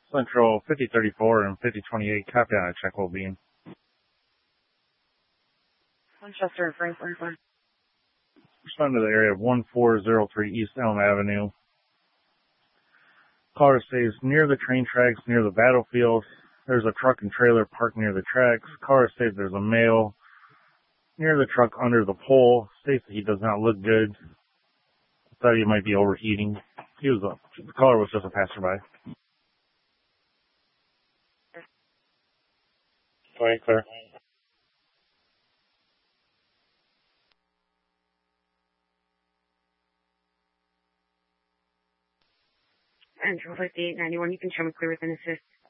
Central 5034 and 5028, copy on a check will be in. Winchester, Franklin. Respond to the area of 1403 East Elm Avenue. Caller stays near the train tracks, near the battlefield. There's a truck and trailer parked near the tracks. Caller states there's a male near the truck under the pole. States that he does not look good. Thought he might be overheating. The caller was just a passerby. Go ahead, Claire. Central 5891, you can show me clear within assist.